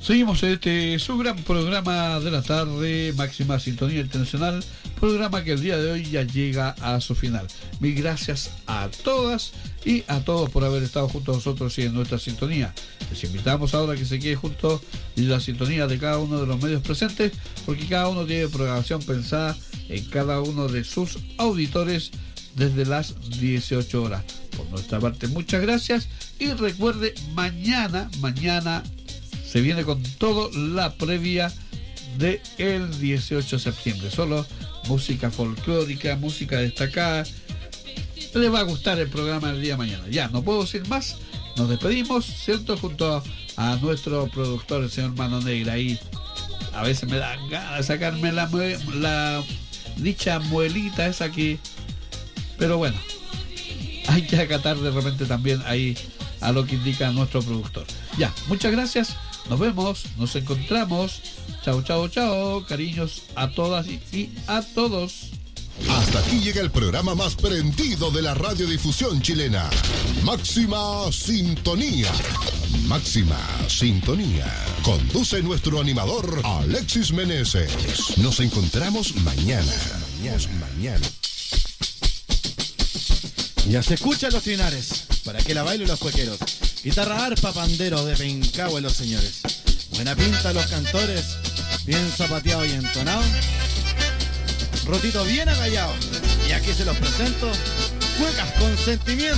Seguimos en este su gran programa de la tarde, Máxima Sintonía Internacional, programa que el día de hoy ya llega a su final. Mil gracias a todas y a todos por haber estado junto a nosotros y en nuestra sintonía. Les invitamos ahora a que se quede junto en la sintonía de cada uno de los medios presentes, porque cada uno tiene programación pensada en cada uno de sus auditores desde las 18 horas. Por nuestra parte, muchas gracias y recuerde, mañana se viene con todo la previa del 18 de septiembre. Solo música folclórica, música destacada. Les va a gustar el programa del día de mañana. Ya, no puedo decir más. Nos despedimos, ¿cierto? Junto a nuestro productor, el señor Mano Negra. Ahí a veces me da ganas de sacarme la dicha muelita esa que... Pero bueno, hay que acatar de repente también ahí a lo que indica nuestro productor. Ya, muchas gracias. Nos vemos, nos encontramos. Chao, chao, chao. Cariños a todas y a todos. Hasta aquí llega el programa más prendido de la radiodifusión chilena. Máxima Sintonía. Máxima Sintonía. Conduce nuestro animador Alexis Meneses. Nos encontramos mañana. Ya se escuchan los trinares, para que la bailen los cuequeros. Guitarra, arpa, pandero de Pencahue los señores. Buena pinta los cantores, bien zapateado y entonado. Rotito bien agallado. Y aquí se los presento, cuecas con sentimiento.